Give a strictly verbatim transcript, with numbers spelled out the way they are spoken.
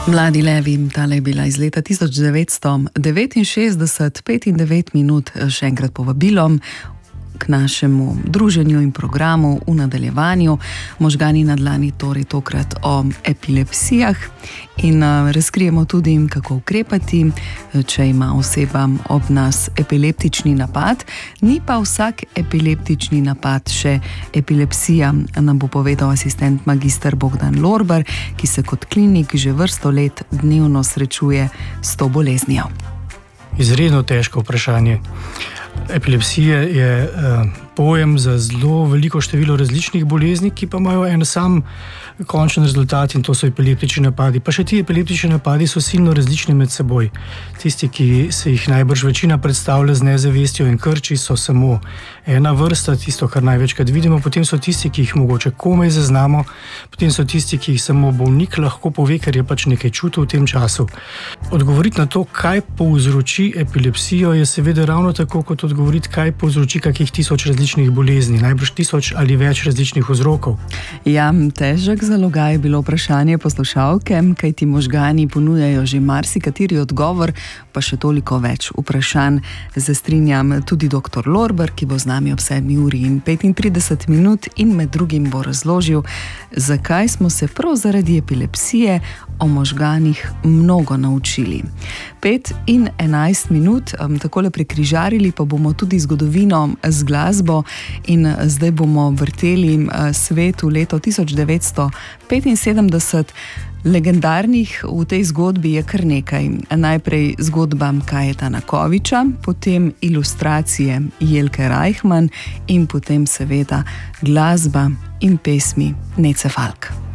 Mladi levi, tale je bila iz leta tisoč devetsto devetinšestdeset, pet in devet minut, še enkrat povabilom k našemu druženju in programu v nadaljevanju. Možgani na dlani, torej tokrat o epilepsijah in razkrijemo tudi, kako ukrepati, če ima oseba ob nas epileptični napad. Ni pa vsak epileptični napad še epilepsija, nam bo povedal asistent magister Bogdan Lorber, ki se kot klinik že vrsto let dnevno srečuje s to boleznijo. Izredno težko vprašanje. Epilepsija je eh, pojem za zelo veliko število različnih bolezni, ki pa imajo en sam končen rezultat, in to so epileptični napadi. Pa še ti epileptični napadi so silno različni med seboj. Tisti, ki se jih najbrž večina predstavlja z nezavestjo in krči, so samo ena vrsta, tisto, kar največkrat vidimo. Potem so tisti, ki jih mogoče komaj zaznamo, potem so tisti, ki jih samo bolnik lahko pove, ker je pač nekaj čutil v tem času. Odgovoriti na to, kaj povzroči epilepsijo, je seveda ravno tako, kot odgovoriti, kaj povzroči kakih tisoč različnih bolezni, najbrž tisoč ali več različnih vzrokov. Ja, težek zalogaj je bilo vprašanje poslušalke, kaj ti možgani ponujajo že marsikateri odgovor, pa še toliko več vprašanj. Zastrinjam tudi doktor Lorber, ki bo z nami ob sedmi uri in petintrideset minut in med drugim bo razložil, zakaj smo se prav zaradi epilepsije o možganih mnogo naučili. Pet in enajst minut, takole prekrižarili pa bomo tudi zgodovino z glasbo in zdaj bomo vrteli svet v leto tisoč devetsto petinsedemdeset. Legendarnih v tej zgodbi je kar nekaj. Najprej zgodba Kajeta Nakoviča, potem ilustracije Jelke Reichman in potem seveda glasba in pesmi Nece Falk.